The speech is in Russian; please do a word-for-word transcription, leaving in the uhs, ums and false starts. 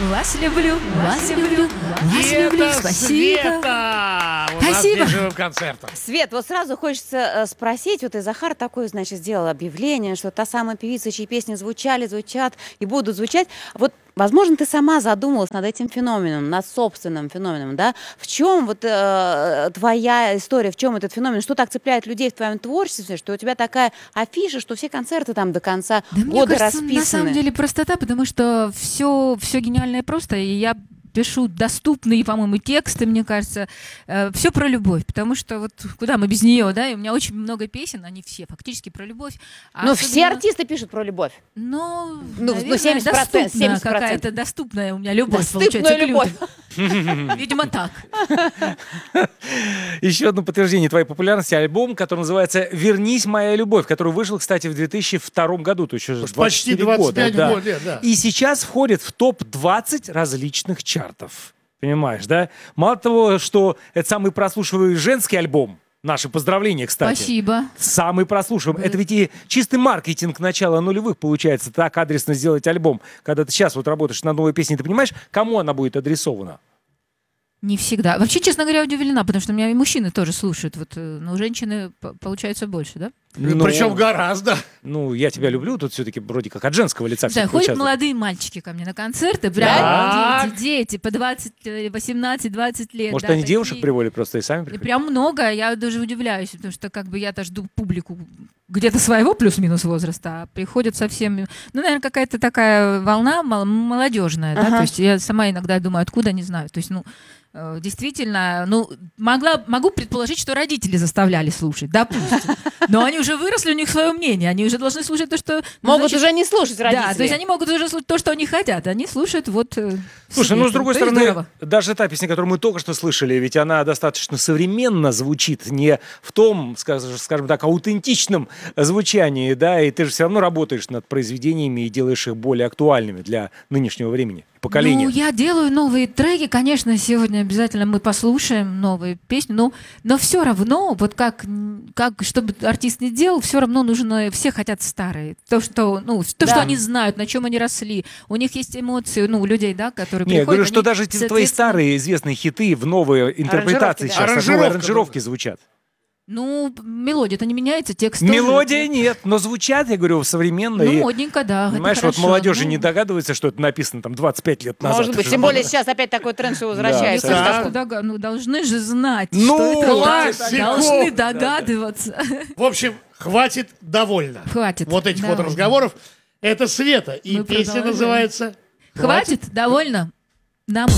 Вас люблю, вас люблю, вас люблю. Спасибо. Света! У Спасибо. нас живым концертом. Свет, вот сразу хочется э, спросить, вот и Захар такое, значит, сделал объявление, что та самая певица, чьи песни звучали, звучат и будут звучать. Вот, возможно, ты сама задумалась над этим феноменом, над собственным феноменом, да? В чем вот э, твоя история, в чем этот феномен? Что так цепляет людей в твоем творчестве, что у тебя такая афиша, что все концерты там до конца Да года мне кажется, расписаны? на самом деле простота, потому что все, все гениальное просто, и я пишу доступные, по-моему, тексты, мне кажется, э, все про любовь, потому что вот куда мы без нее, да, и у меня очень много песен, они все фактически про любовь. А Ну, особенно, все артисты пишут про любовь. Ну, Ну, наверное, семьдесят процентов, доступная семьдесят процентов. какая-то доступная у меня любовь, Доступная получается, к любовь. людям. Видимо, так. Еще одно подтверждение твоей популярности — альбом, который называется «Вернись, моя любовь», который вышел, кстати, в две тысячи втором году, то есть уже Почти двадцать четыре двадцать пять года. год, лет, да. И сейчас входит в топ двадцать различных чартов. Понимаешь, да? Мало того, что это самый прослушиваемый женский альбом. Наши поздравления, кстати. Спасибо. Самый прослушиваемый. Это ведь и чистый маркетинг начала нулевых получается. Так адресно сделать альбом. Когда ты сейчас вот работаешь над новой песней, ты понимаешь, кому она будет адресована? Не всегда. Вообще, честно говоря, удивлена, потому что меня и мужчины тоже слушают, вот, э, но женщины п- получается больше, да? Ну, Причем гораздо. Ну, я тебя люблю, тут все-таки вроде как от женского лица. Да, всё-таки ходят участвует. молодые мальчики ко мне на концерты, прям Так. дети, дети, по двадцать, восемнадцать-двадцать лет. Может, да, они такие. девушек приводят просто и сами И приходят? прям много, я даже удивляюсь, потому что как бы я-то жду публику где-то своего плюс-минус возраста, а приходят совсем, ну, наверное, какая-то такая волна мол- молодежная, да, Ага. то есть я сама иногда думаю, откуда, не знаю, то есть, ну, э, действительно, ну, могла, могу предположить, что родители заставляли слушать, допустим, но они уже выросли, у них свое мнение, они уже должны слушать то, что... ну, Могут значит, уже не слушать родители. да, то есть они могут уже слушать то, что они хотят, они слушают вот... э, Слушай, себе. ну, с другой То есть стороны, здорово. даже та песня, которую мы только что слышали, ведь она достаточно современно звучит, не в том, скажем, скажем так, аутентичном звучании, да, и ты же все равно работаешь над произведениями и делаешь их более актуальными для нынешнего времени, поколения. Ну, я делаю новые треки, конечно, сегодня обязательно мы послушаем новые песни, но, но все равно, вот как, как, чтобы артист не делал, все равно нужно, все хотят старые, то, что, ну, то, Да. что они знают, на чем они росли, у них есть эмоции, ну, у людей, да, которые Не, я приходят. говорю, что они, даже те твои соответственно, старые известные хиты в новые интерпретации да. сейчас, в новые Аранжировка, аранжировки да. звучат. Ну, мелодия-то не меняется, текст тоже. Мелодия нет, но звучат, я говорю, современно. Ну, и, модненько, да, это понимаешь, вот хорошо, молодежь же ну. не догадывается, что это написано там двадцать пять лет назад. Может быть, тем более сейчас опять такой тренд, что возвращается. Мне Да. кажется, что дога- ну, должны же знать, Ну, что это классика. должны догадываться. В общем, хватит, довольно. Хватит. Вот этих вот довольно. разговоров. Это Света. И Мы песня продолжаем. называется... Хватит, довольно. Нам